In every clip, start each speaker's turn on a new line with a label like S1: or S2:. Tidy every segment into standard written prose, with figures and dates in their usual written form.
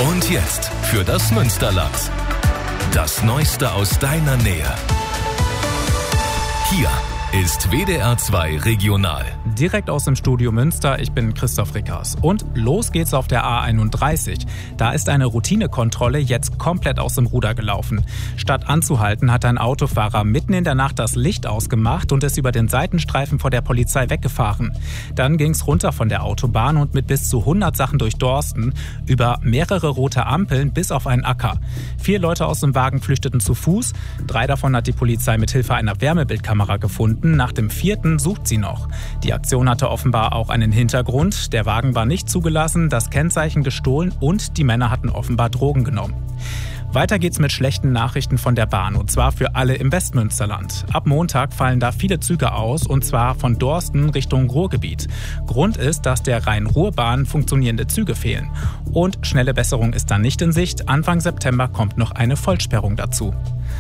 S1: Und jetzt für das Münsterland. Das Neueste aus deiner Nähe. Hier ist WDR 2 Regional.
S2: Direkt aus dem Studio Münster, ich bin Christoph Rickers. Und los geht's auf der A31. Da ist eine Routinekontrolle jetzt komplett aus dem Ruder gelaufen. Statt anzuhalten, hat ein Autofahrer mitten in der Nacht das Licht ausgemacht und ist über den Seitenstreifen vor der Polizei weggefahren. Dann ging's runter von der Autobahn und mit bis zu 100 Sachen durch Dorsten, über mehrere rote Ampeln bis auf einen Acker. 4 Leute aus dem Wagen flüchteten zu Fuß. 3 davon hat die Polizei mit Hilfe einer Wärmebildkamera gefunden. Nach dem 4. sucht sie noch. Die Aktion hatte offenbar auch einen Hintergrund. Der Wagen war nicht zugelassen, das Kennzeichen gestohlen und die Männer hatten offenbar Drogen genommen. Weiter geht's mit schlechten Nachrichten von der Bahn, und zwar für alle im Westmünsterland. Ab Montag fallen da viele Züge aus, und zwar von Dorsten Richtung Ruhrgebiet. Grund ist, dass der Rhein-Ruhr-Bahn funktionierende Züge fehlen. Und schnelle Besserung ist dann nicht in Sicht. Anfang September kommt noch eine Vollsperrung dazu.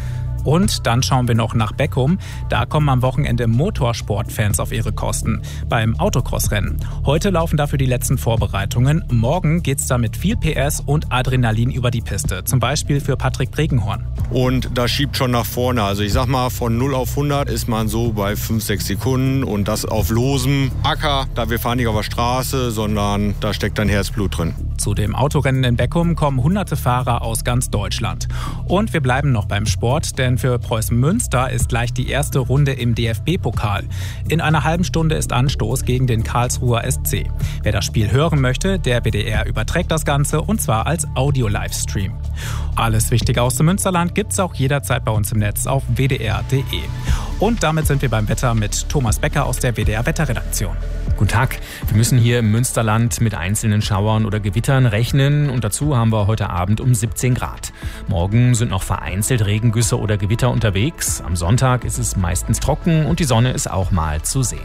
S2: Und dann schauen wir noch nach Beckum. Da kommen am Wochenende Motorsportfans auf ihre Kosten beim Autocross-Rennen. Heute laufen dafür die letzten Vorbereitungen. Morgen geht's da mit viel PS und Adrenalin über die Piste. Zum Beispiel für Patrick Bregenhorn.
S3: Und das schiebt schon nach vorne. Also ich sag mal, von 0 auf 100 ist man so bei 5-6 Sekunden. Und das auf losem Acker. Da wir fahren nicht auf der Straße, sondern da steckt ein Herzblut drin.
S2: Zu dem Autorennen in Beckum kommen hunderte Fahrer aus ganz Deutschland. Und wir bleiben noch beim Sport, denn für Preußen Münster ist gleich die erste Runde im DFB-Pokal. In einer halben Stunde ist Anstoß gegen den Karlsruher SC. Wer das Spiel hören möchte, der WDR überträgt das Ganze, und zwar als Audio-Livestream. Alles Wichtige aus dem Münsterland gibt's auch jederzeit bei uns im Netz auf wdr.de. Und damit sind wir beim Wetter mit Thomas Becker aus der WDR-Wetterredaktion.
S4: Guten Tag. Wir müssen hier im Münsterland mit einzelnen Schauern oder Gewittern rechnen, und dazu haben wir heute Abend um 17 Grad. Morgen sind noch vereinzelt Regengüsse oder Gewitter unterwegs. Am Sonntag ist es meistens trocken und die Sonne ist auch mal zu sehen.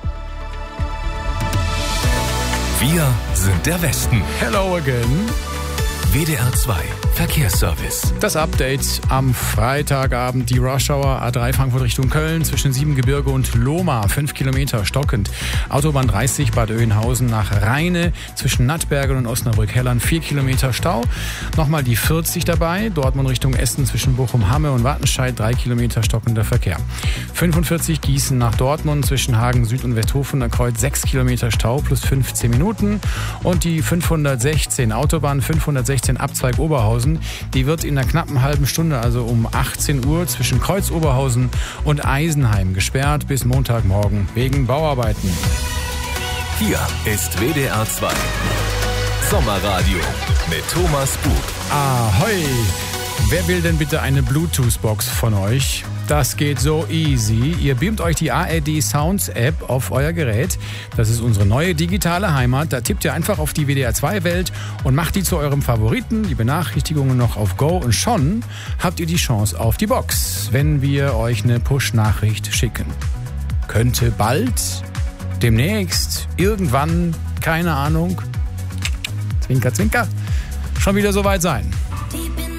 S1: Wir sind der Westen.
S5: Hello again.
S1: WDR 2 Verkehrsservice.
S5: Das Update am Freitagabend. Die Rush-Hour A3 Frankfurt Richtung Köln zwischen Siebengebirge und Lohmar. 5 Kilometer stockend. Autobahn 30 Bad Oeynhausen nach Rheine zwischen Nattbergen und Osnabrück-Hellern. 4 Kilometer Stau. Nochmal die 40 dabei. Dortmund Richtung Essen zwischen Bochum-Hamme und Wattenscheid. 3 Kilometer stockender Verkehr. 45 Gießen nach Dortmund zwischen Hagen Süd und Westhofener Kreuz. 6 Kilometer Stau plus 15 Minuten. Und die 516 Autobahn 516 Abzweig Oberhausen. Die wird in einer knappen halben Stunde, also um 18 Uhr, zwischen Kreuz Oberhausen und Eisenheim gesperrt bis Montagmorgen wegen Bauarbeiten.
S1: Hier ist WDR 2 Sommerradio mit Thomas Bug.
S5: Ahoi! Wer will denn bitte eine Bluetooth-Box von euch? Das geht so easy. Ihr beamt euch die ARD Sounds App auf euer Gerät. Das ist unsere neue digitale Heimat. Da tippt ihr einfach auf die WDR 2 Welt und macht die zu eurem Favoriten. Die Benachrichtigungen noch auf Go und schon habt ihr die Chance auf die Box, wenn wir euch eine Push-Nachricht schicken. Könnte bald, demnächst, irgendwann, keine Ahnung, Zwinker, Zwinker, schon wieder soweit sein.